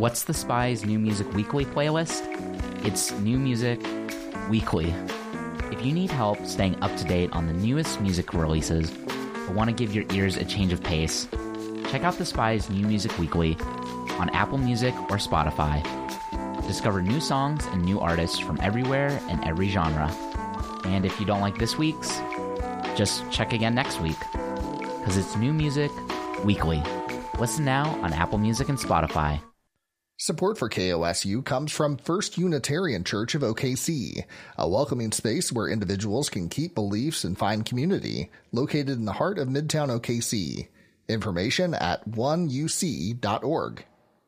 What's the Spy's New Music Weekly playlist? It's New Music Weekly. If you need help staying up to date on the newest music releases or want to give your ears a change of pace, check out the Spy's New Music Weekly on Apple Music or Spotify. Discover new songs and new artists from everywhere and every genre. And if you don't like this week's, just check again next week, because it's New Music Weekly. Listen now on Apple Music and Spotify. Support for KOSU comes from First Unitarian Church of OKC, a welcoming space where individuals can keep beliefs and find community, located in the heart of Midtown OKC. Information at oneuc.org.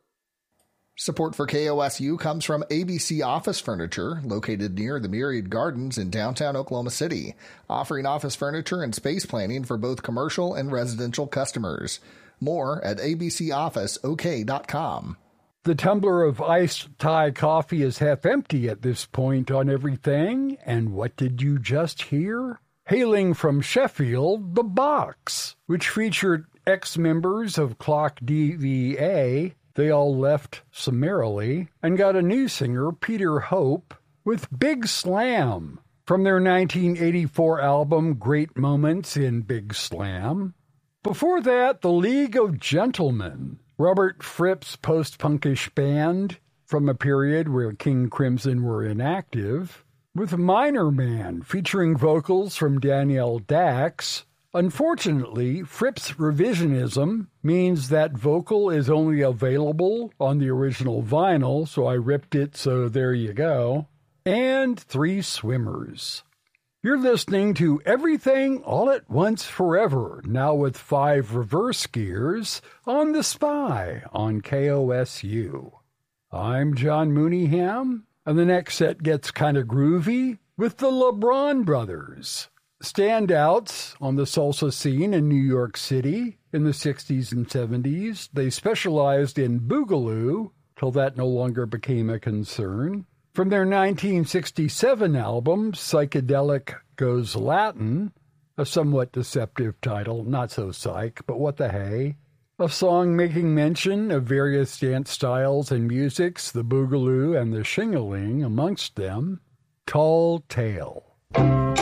Support for KOSU comes from ABC Office Furniture, located near the Myriad Gardens in downtown Oklahoma City, offering office furniture and space planning for both commercial and residential customers. More at abcofficeok.com. The tumbler of iced Thai coffee is half empty at this point on everything. And what did you just hear? Hailing from Sheffield, The Box, which featured ex-members of Clock DVA. They all left summarily and got a new singer, Peter Hope, with Big Slam from their 1984 album Great Moments in Big Slam. Before that, The League of Gentlemen, Robert Fripp's post-punkish band from a period where King Crimson were inactive, with Minor Man featuring vocals from Danielle Dax. Unfortunately, Fripp's revisionism means that vocal is only available on the original vinyl, so I ripped it, so there you go. And Three Swimmers. You're listening to Everything All at Once Forever, now with 5 reverse gears, on The Spy on KOSU. I'm John Mooneyham, and the next set gets kind of groovy with the LeBron Brothers. Standouts on the salsa scene in New York City in the 60s and 70s. They specialized in boogaloo, till that no longer became a concern. From their 1967 album, Psychedelic Goes Latin, a somewhat deceptive title, not so psych, but what the hey. A song making mention of various dance styles and musics, the boogaloo and the shingling amongst them. Tall Tale.